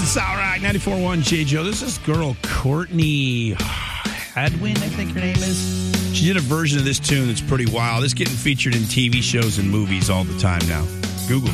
It's all right. 94.1 J-Joe. This is girl Courtney Hadwin, I think her name is. She did a version of this tune that's pretty wild. It's getting featured in TV shows and movies all the time now. Google